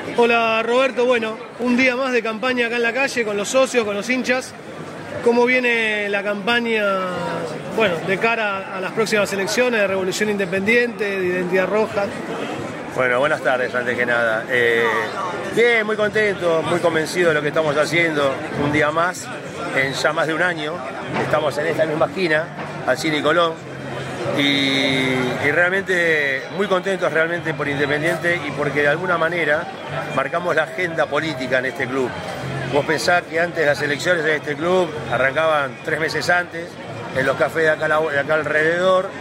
Hola Roberto, bueno, un día más de campaña acá en la calle con los socios, con los hinchas. ¿Cómo viene la campaña, bueno, de cara a las próximas elecciones de Revolución Independiente, de Identidad Roja? Bueno, buenas tardes, antes que nada. Bien, muy contento, muy convencido de lo que estamos haciendo. Un día más, en ya más de un año, estamos en esta misma esquina, Alcina y Colón. Y realmente muy contentos realmente por Independiente y porque de alguna manera marcamos la agenda política en este club. Vos pensás que antes las elecciones de este club arrancaban 3 meses antes, en los cafés de acá alrededor.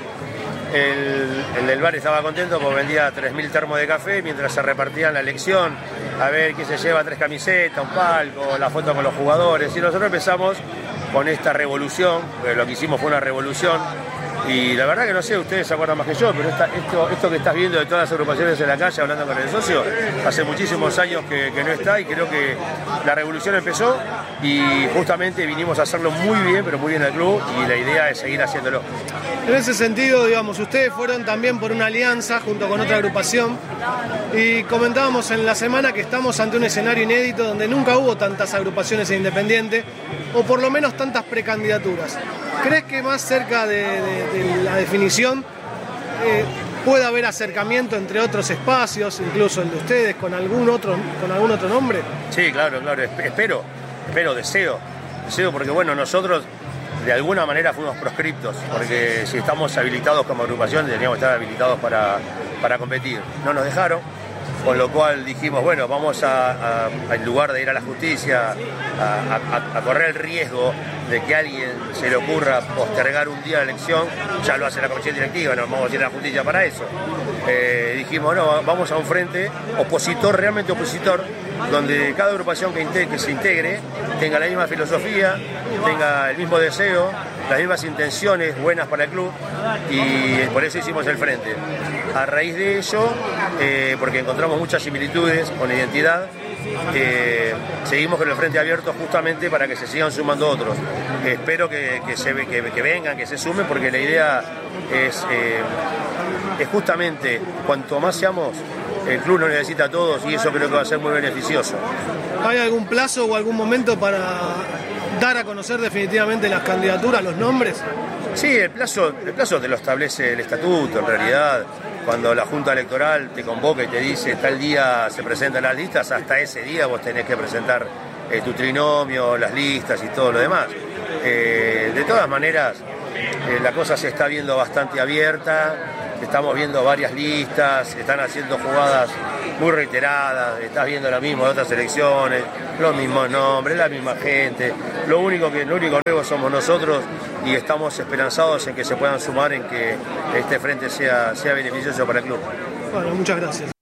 El del bar estaba contento porque vendía 3.000 termos de café mientras se repartían la elección, a ver quién se lleva 3 camisetas, un palco, la foto con los jugadores. Y nosotros empezamos con esta revolución, porque lo que hicimos fue una revolución. Y la verdad que no sé, ustedes se acuerdan más que yo, pero esto que estás viendo de todas las agrupaciones en la calle hablando con el socio, hace muchísimos años que no está, y creo que la revolución empezó y justamente vinimos a hacerlo muy bien, pero muy bien al club, y la idea es seguir haciéndolo. En ese sentido, digamos, ustedes fueron también por una alianza junto con otra agrupación y comentábamos en la semana que estamos ante un escenario inédito donde nunca hubo tantas agrupaciones en Independiente, o por lo menos tantas precandidaturas. ¿Crees que más cerca de la definición puede haber acercamiento entre otros espacios, incluso el de ustedes, con algún otro nombre? Sí, claro, espero, deseo, porque bueno, nosotros de alguna manera fuimos proscriptos, porque si estamos habilitados como agrupación teníamos que estar habilitados para competir. No nos dejaron, con lo cual dijimos, bueno, vamos en lugar de ir a la justicia, a correr el riesgo de que a alguien se le ocurra postergar un día la elección, ya lo hace la comisión directiva, no vamos a ir a la justicia para eso. Dijimos, no, vamos a un frente opositor, realmente opositor, donde cada agrupación que se integre tenga la misma filosofía, tenga el mismo deseo, las mismas intenciones buenas para el club, y por eso hicimos el frente. A raíz de ello, porque encontramos muchas similitudes con la identidad, seguimos con el frente abierto justamente para que se sigan sumando otros. Espero que vengan, que se sumen, porque la idea es justamente cuanto más seamos, el club nos necesita a todos, y eso creo que va a ser muy beneficioso. ¿Hay algún plazo o algún momento para dar a conocer definitivamente las candidaturas, los nombres? Sí, el plazo te lo establece el estatuto, en realidad. Cuando la Junta Electoral te convoca y te dice tal día se presentan las listas, hasta ese día vos tenés que presentar tu trinomio, las listas y todo lo demás. De todas maneras, la cosa se está viendo bastante abierta, estamos viendo varias listas, están haciendo jugadas muy reiteradas, estás viendo lo mismo de otras elecciones, los mismos nombres, la misma gente. Lo único nuevo somos nosotros, y estamos esperanzados en que se puedan sumar, en que este frente sea beneficioso para el club. Bueno, muchas gracias.